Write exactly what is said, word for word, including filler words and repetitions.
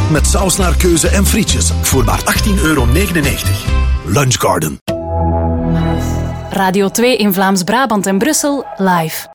Met saus naar keuze en frietjes voor maar achttien euro negenennegentig. Lunch Garden. Radio twee in Vlaams-Brabant en Brussel live.